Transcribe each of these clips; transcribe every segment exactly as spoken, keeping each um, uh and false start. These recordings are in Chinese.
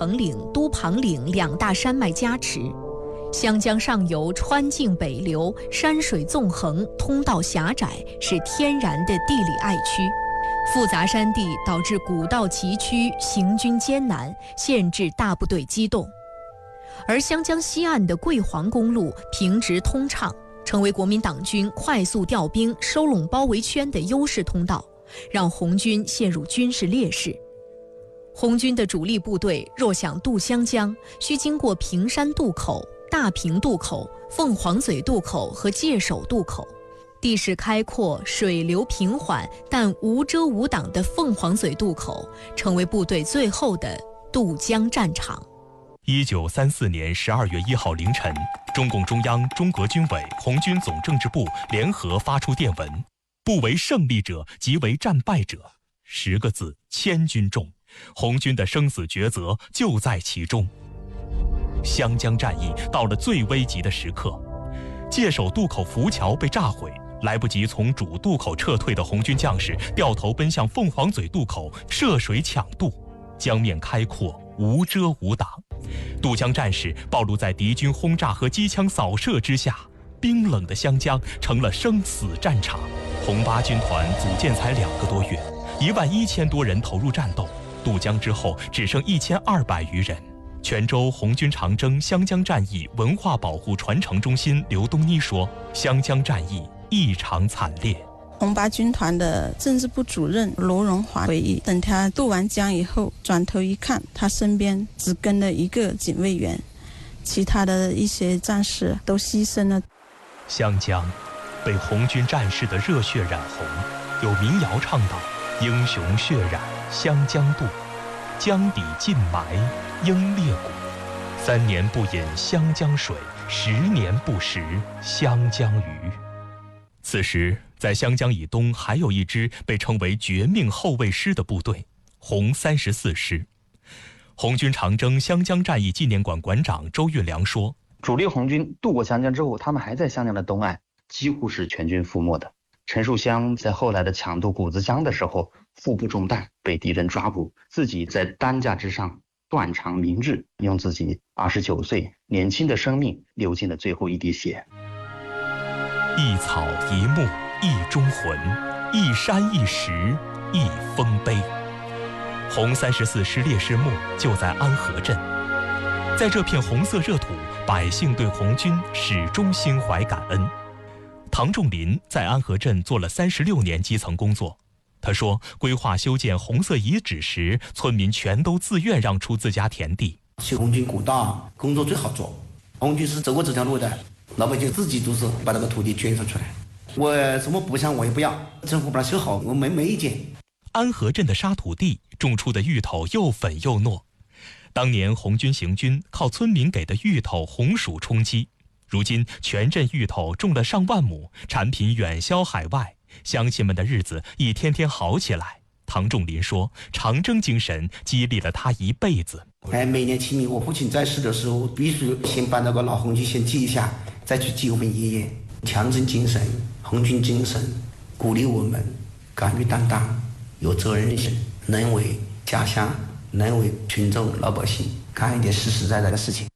城岭、都庞岭两大山脉加持。湘江上游川泾北流，山水纵横，通道狭窄，是天然的地理爱区。复杂山地导致古道崎岖，行军艰难，限制大部队机动。而湘江西岸的桂黄公路平直通畅，成为国民党军快速调兵、收拢包围圈的优势通道，让红军陷入军事劣势。红军的主力部队若想渡湘江，需经过平山渡口、大平渡口、凤凰嘴渡口和界首渡口。地势开阔、水流平缓，但无遮无挡的凤凰嘴渡口，成为部队最后的渡江战场。 一九三四年十二月一号凌晨，中共中央、中革军委、红军总政治部联合发出电文：不为胜利者，即为战败者。十个字，千钧重，红军的生死抉择就在其中。湘江战役到了最危急的时刻，界首渡口浮桥被炸毁，来不及从主渡口撤退的红军将士掉头奔向凤凰嘴渡口涉水抢渡，江面开阔，无遮无挡。渡江战士暴露在敌军轰炸和机枪扫射之下，冰冷的湘江成了生死战场。红八军团组建才两个多月，一万一千多人投入战斗，渡江之后只剩一千二百余人。泉州红军长征湘江战役文化保护传承中心刘东妮说：“湘江战役异常惨烈。” 红八军团的政治部主任罗荣华回忆，等他渡完江以后，转头一看，他身边只跟了一个警卫员，其他的一些战士都牺牲了。 湘江被红军战士的热血染红，有民谣唱道：“英雄血染湘江渡，江底尽埋英烈骨。三年不饮湘江水，十年不食湘江鱼。”此时，在湘江以东还有一支被称为绝命后卫师的部队——红三十四师。红军长征湘江战役纪念馆馆长周运良说：“ 主力红军渡过湘江之后，他们还在湘江的东岸，几乎是全军覆没的。陈树湘在后来的抢渡谷子江的时候，腹部中弹，被敌人抓捕，自己在担架之上断肠明志，用自己二十九岁年轻的生命流尽了最后一滴血。 一草一木一忠魂，一山一石一丰碑。红三十四师烈士墓就在安河镇，在这片红色热土，百姓对红军始终心怀感恩。唐仲林在安河镇做了三十六年基层工作。他说，规划修建红色遗址时，村民全都自愿让出自家田地。 修红军古道工作最好做，红军是走过这条路的，老百姓自己都是把那个土地捐出来。我什么补偿我也不要，政府把它修好，我没没意见。 安河镇的沙土地种出的芋头又粉又糯，当年红军行军靠村民给的芋头红薯充饥。如今全镇芋头种了上万亩，产品远销海外，乡亲们的日子一天天好起来。唐仲林说，长征精神激励了他一辈子。 哎，每年清明我父亲在世的时候，必须先把那个老红军先祭一下，再去祭我们爷爷。强征精神、红军精神鼓励我们敢于担当、有责任心，能为家乡、能为群众老百姓干一点实实在在的事情。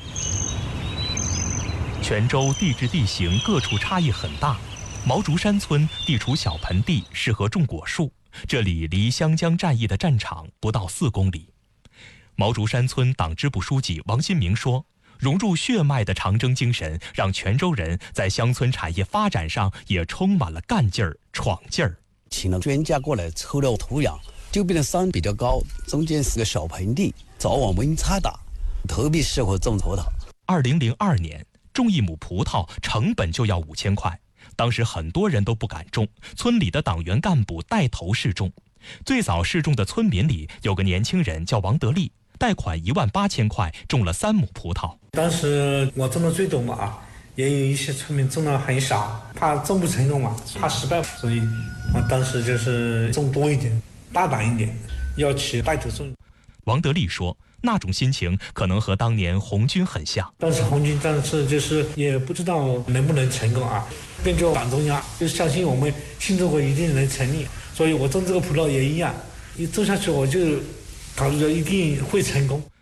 泉州地质地形各处差异很大，毛竹山村地处小盆地，适合种果树，这里离湘江战役的战场不到四公里。毛竹山村党支部书记王新明说，融入血脉的长征精神，让泉州人在乡村产业发展上也充满了干劲儿、闯劲儿。 请了专家过来抽了土壤，这边的山比较高，中间是个小盆地，早晚温差大，特别适合种葡萄。 二零零二年，种一亩葡萄成本就要五千块，当时很多人都不敢种，村里的党员干部带头试种。最早试种的村民里有个年轻人叫王德利，贷款一万八千块种了三亩葡萄。 当时我种的最多嘛，也有一些村民种的很少，怕种不成功嘛，怕失败，所以我当时就是种多一点，大胆一点，要去带头种。 王德利说，那种心情可能和当年红军很像。 当时红军战士就是也不知道能不能成功啊，跟着党中央就相信我们新中国一定能成立，所以我种这个葡萄也一样，一种下去我就考虑着一定会成功。